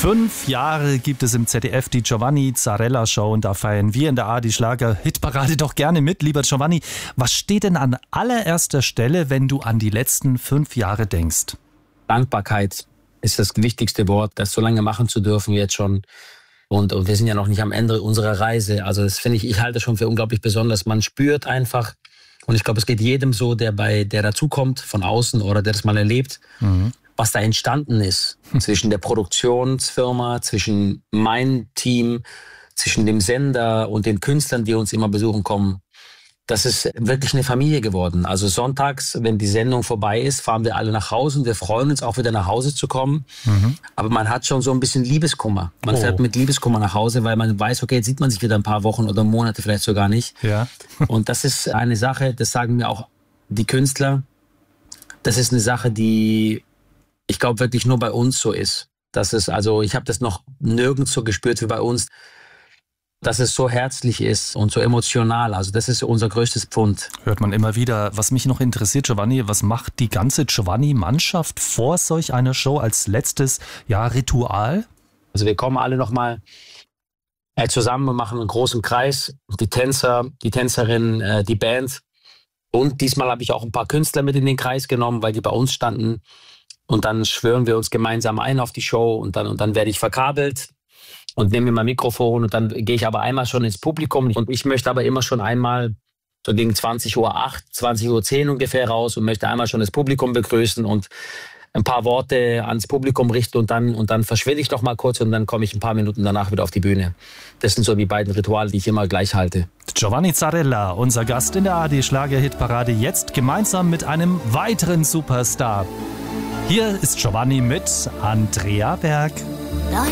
5 Jahre gibt es im ZDF die Giovanni Zarella Show und da feiern wir in der ARD Schlager Hitparade doch gerne mit. Lieber Giovanni, was steht denn an allererster Stelle, wenn du an die letzten 5 Jahre denkst? Dankbarkeit ist das wichtigste Wort, das so lange machen zu dürfen jetzt schon. Und wir sind ja noch nicht am Ende unserer Reise. Also das finde ich halte schon für unglaublich besonders. Man spürt einfach, und ich glaube, es geht jedem so, der dazukommt von außen oder der das mal erlebt, was da entstanden ist zwischen der Produktionsfirma, zwischen meinem Team, zwischen dem Sender und den Künstlern, die uns immer besuchen kommen. Das ist wirklich eine Familie geworden. Also sonntags, wenn die Sendung vorbei ist, fahren wir alle nach Hause und wir freuen uns auch wieder nach Hause zu kommen. Aber man hat schon so ein bisschen Liebeskummer. Man fährt mit Liebeskummer nach Hause, weil man weiß, okay, jetzt sieht man sich wieder ein paar Wochen oder Monate vielleicht sogar nicht. Ja. Und das ist eine Sache, das sagen mir auch die Künstler, das ist eine Sache, die ich glaube wirklich nur bei uns so ist. Das ist, also ich habe das noch nirgends so gespürt wie bei uns, dass es so herzlich ist und so emotional. Also das ist unser größtes Pfund. Hört man immer wieder. Was mich noch interessiert, Giovanni, was macht die ganze Giovanni-Mannschaft vor solch einer Show als letztes Ritual? Also wir kommen alle nochmal zusammen und machen einen großen Kreis. Die Tänzer, die Tänzerinnen, die Band. Und diesmal habe ich auch ein paar Künstler mit in den Kreis genommen, weil die bei uns standen. Und dann schwören wir uns gemeinsam ein auf die Show und dann werde ich verkabelt und nehme mir mein Mikrofon und dann gehe ich aber einmal schon ins Publikum und ich möchte aber immer schon einmal so gegen 20:08, 20:10 ungefähr raus und möchte einmal schon das Publikum begrüßen und ein paar Worte ans Publikum richten und dann verschwinde ich noch mal kurz und dann komme ich ein paar Minuten danach wieder auf die Bühne. Das sind so die beiden Rituale, die ich immer gleich halte. Giovanni Zarella, unser Gast in der ARD Schlager Hitparade, jetzt gemeinsam mit einem weiteren Superstar. Hier ist Giovanni mit Andrea Berg.